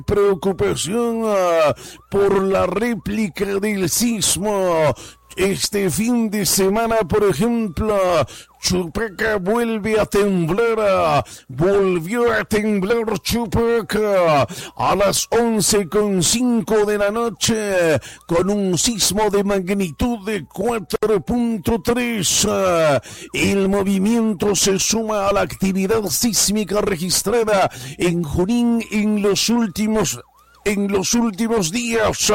preocupación por la réplica del sismo. Este fin de semana, por ejemplo, Chupaca vuelve a temblar, volvió a temblar Chupaca a las 11:05 de la noche con un sismo de magnitud de 4.3. El movimiento se suma a la actividad sísmica registrada en Junín en los últimos días.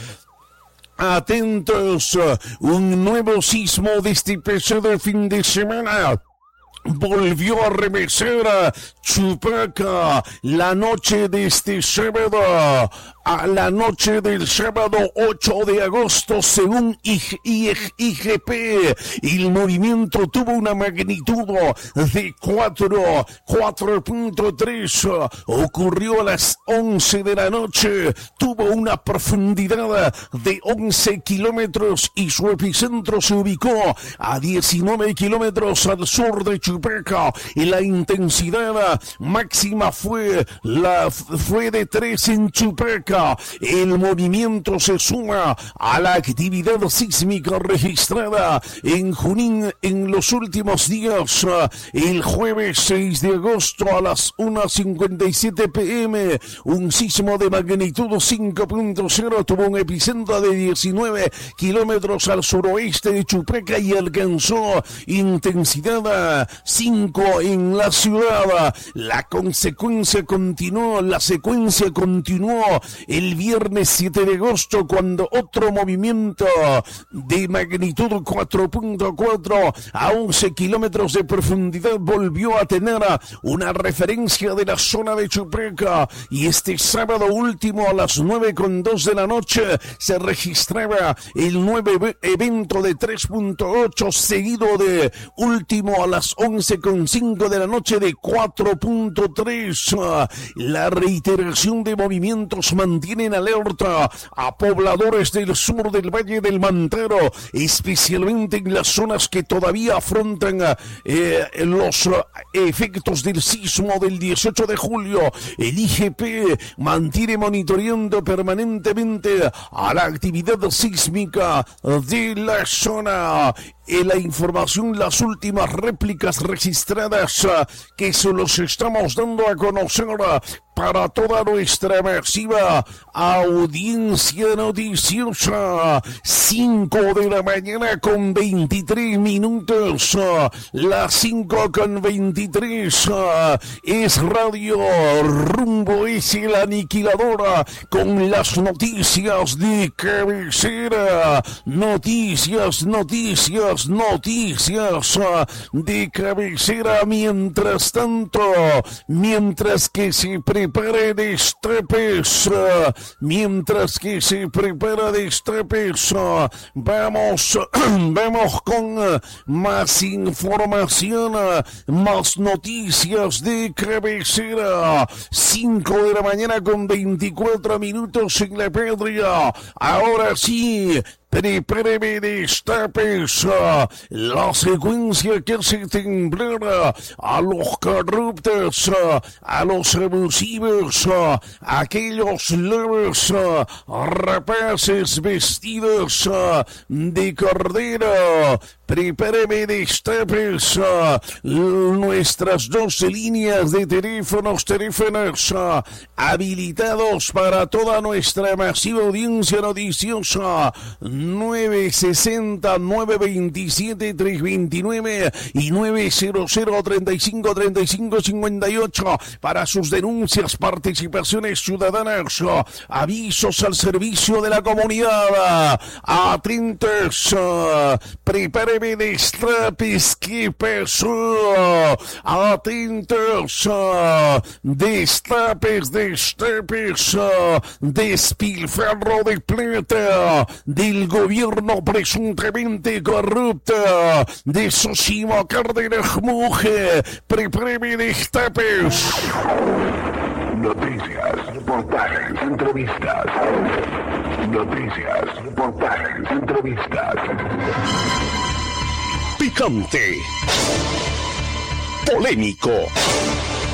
Atentos, un nuevo sismo de este pasado fin de semana volvió a remecer Chupaca la noche de este sábado, a la noche del sábado 8 de agosto, según IGP. El movimiento tuvo una magnitud de 4.3, ocurrió a las 11 de la noche, tuvo una profundidad de 11 kilómetros y su epicentro se ubicó a 19 kilómetros al sur de Chupaca, y la intensidad máxima fue de 3 en Chupaca. El movimiento se suma a la actividad sísmica registrada en Junín en los últimos días. El jueves 6 de agosto a las 1:57 p.m. un sismo de magnitud 5.0 tuvo un epicentro de 19 kilómetros al suroeste de Chupaca y alcanzó intensidad 5 en la ciudad. La secuencia continuó el viernes 7 de agosto, cuando otro movimiento de magnitud 4.4 a 11 kilómetros de profundidad volvió a tener una referencia de la zona de Chupaca, y este sábado último a las 9:02 de la noche se registraba el nuevo evento de 3.8, seguido de último a las 11:05 de la noche de 4.3. La reiteración de movimientos mantienen alerta a pobladores del sur del Valle del Mantaro, especialmente en las zonas que todavía afrontan los efectos del sismo del 18 de julio. El IGP mantiene monitoreando permanentemente a la actividad sísmica de la zona. En la información, las últimas réplicas registradas que se los estamos dando a conocer para toda nuestra masiva audiencia noticiosa. 5 de la mañana con 23 minutos. Las 5:23. Es Radio Rumbo, es el aniquilador con las noticias de cabecera. Noticias de cabecera. Mientras tanto, mientras que se prepara destapes, vamos con más información, más noticias de cabecera. 5 de la mañana con 24 minutos en la patria. Ahora sí, prepáreme destapes, la secuencia que hace temblar a los corruptos, a los abusivos, a aquellos lobos rapaces vestidos de cordero. Prepáreme destapes, nuestras 12 líneas de teléfonos habilitados para toda nuestra masiva audiencia noticiosa. 960-927-329 y 900-35-35-58 para sus denuncias, participaciones ciudadanas, avisos al servicio de la comunidad. Atentos, prepáreme destapes, ¿qué pasó? Atentos, destapes, despilfarro de plata del gobierno presuntamente corrupto de Sosimo Cárdenas Muge. Prepáreme destapes. Noticias, reportajes, entrevistas. Noticias, reportajes, entrevistas. Picante. Polémico.